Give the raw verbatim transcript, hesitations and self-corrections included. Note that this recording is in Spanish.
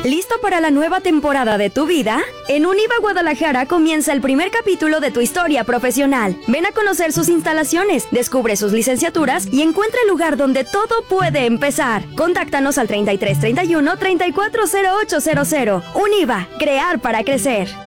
¿Listo para la nueva temporada de tu vida? En Univa Guadalajara comienza el primer capítulo de tu historia profesional. Ven a conocer sus instalaciones, descubre sus licenciaturas y encuentra el lugar donde todo puede empezar. Contáctanos al treinta y tres treinta y uno treinta y cuatro cero ocho cero cero. Univa, crear para crecer.